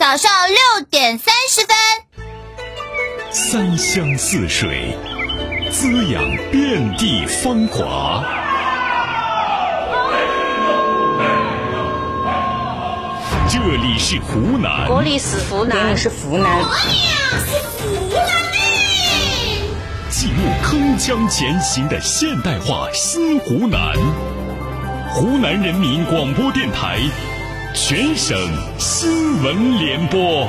早上6点30分。 三湘四水，滋养遍地芳华。这里是湖南， 这里是湖南， 这里是湖南， 记录铿锵前行的现代化新湖南。湖南人民广播电台全省新闻联播。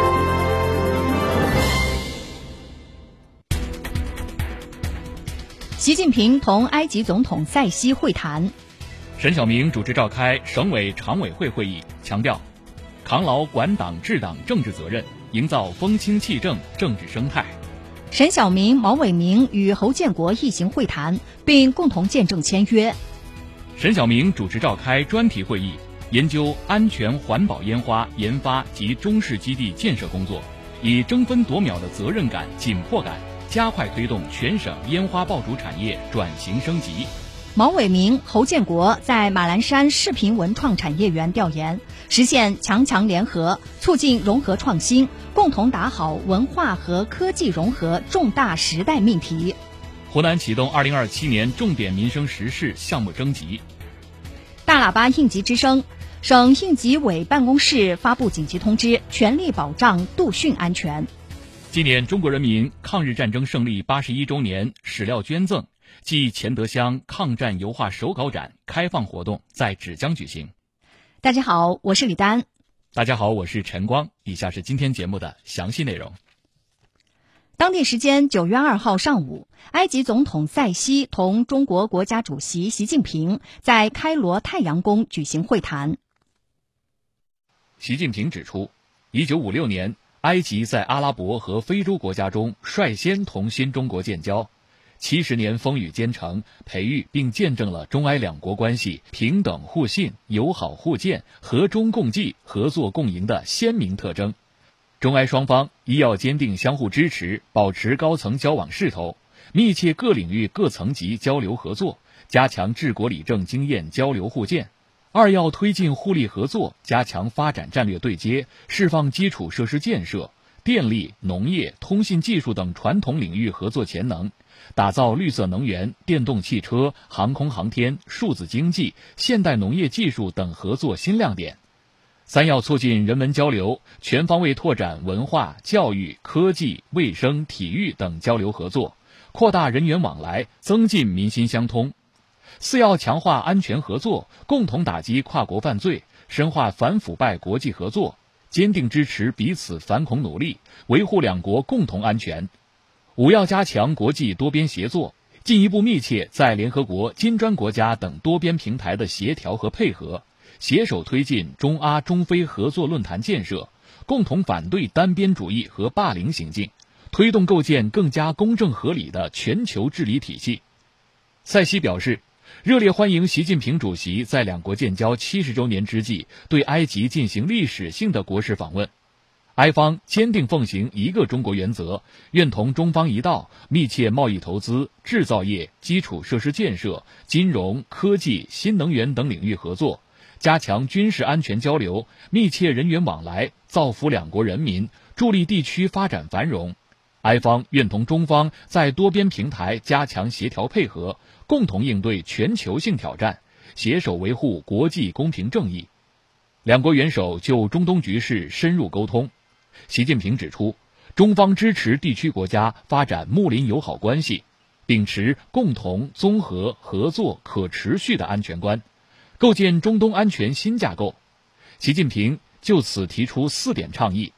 习近平同埃及总统塞西会谈。 沈晓明主持召开省委常委会会议，强调扛牢管党治党政治责任，营造风清气正政治生态。 沈晓明、毛伟明与侯建国一行会谈，并共同见证签约。 沈晓明主持召开专题会议，研究安全环保烟花研发及中式基地建设工作，以争分夺秒的责任感、紧迫感，加快推动全省烟花爆竹产业转型升级。 毛伟明、侯建国在马栏山视频文创产业园调研，实现强联合，促进融合创新，共同打好文化和科技融合重大时代命题。 湖南启动2027年重点民生实事项目征集。 大喇叭应急之声，省应急委办公室发布紧急通知，全力保障度汛安全。 纪念中国人民抗日战争胜利81周年史料捐赠暨钱德乡抗战油画手稿展开放活动在芷江举行。 大家好，我是李丹。 大家好，我是陈光。以下是今天节目的详细内容。 当地时间9月2号上午，埃及总统塞西同中国国家主席习近平在开罗太阳宫举行会谈。 习近平指出，1956年，埃及在阿拉伯和非洲国家中率先同新中国建交，70年风雨兼程，培育并见证了中埃两国关系平等互信、友好互鉴、和衷共济、合作共赢的鲜明特征。中埃双方亦要坚定相互支持，保持高层交往势头，密切各领域各层级交流合作，加强治国理政经验交流互鉴。二要推进互利合作，加强发展战略对接，释放基础设施建设、电力、农业、通信技术等传统领域合作潜能，打造绿色能源、电动汽车、航空航天、数字经济、现代农业技术等合作新亮点。三要促进人文交流，全方位拓展文化、教育、科技、卫生、体育等交流合作，扩大人员往来，增进民心相通。四要强化安全合作，共同打击跨国犯罪，深化反腐败国际合作，坚定支持彼此反恐努力，维护两国共同安全。五要加强国际多边协作，进一步密切在联合国、金砖国家等多边平台的协调和配合，携手推进中阿中非合作论坛建设，共同反对单边主义和霸凌行径，推动构建更加公正合理的全球治理体系。塞西表示，热烈欢迎习近平主席在两国建交70周年之际对埃及进行历史性的国事访问。埃方坚定奉行一个中国原则，愿同中方一道，密切贸易投资、制造业、基础设施建设、金融、科技、新能源等领域合作，加强军事安全交流，密切人员往来，造福两国人民，助力地区发展繁荣。埃方愿同中方在多边平台加强协调配合，共同应对全球性挑战，携手维护国际公平正义。两国元首就中东局势深入沟通。习近平指出，中方支持地区国家发展睦邻友好关系，秉持共同、综合、合作、可持续的安全观，构建中东安全新架构。习近平就此提出4点倡议，